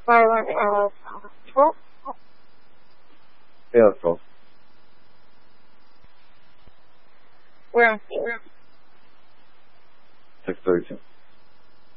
My one is 12. Yeah, that's 12. We're on 6. 6:32.